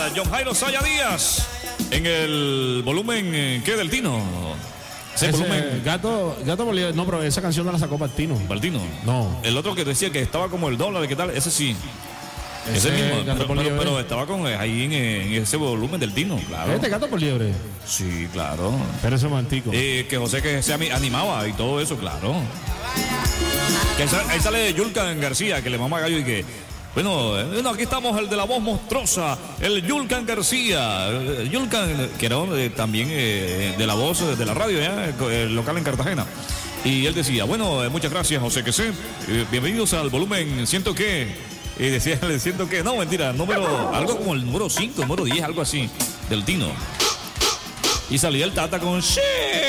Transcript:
John Jairo Saya Díaz en el volumen, ¿qué? Del Tino. Ese volumen. Gato Bolívar. No, pero esa canción no la sacó para el Tino. ¿Para el Tino? No. El otro que decía que estaba como el dólar, ¿qué tal? Ese sí. Ese mismo, pero estaba con ahí en ese volumen del Tino, claro. ¿Este Gato por Liebre? Sí, claro. Pero ese mantico. Que José que se animaba y todo eso, claro. Que ahí sale Yulcan García, que le mama gallo y que... Bueno, aquí estamos el de la voz monstruosa, el Yulcan García. Yulcan, que era también de la voz de la radio, el local en Cartagena. Y él decía, bueno, muchas gracias, José que sé. Bienvenidos al volumen, siento que... Y decía, siento que, no, mentira, algo como el número 5, número 10, algo así, del Tino. Y salía el Tata con, ¡sí!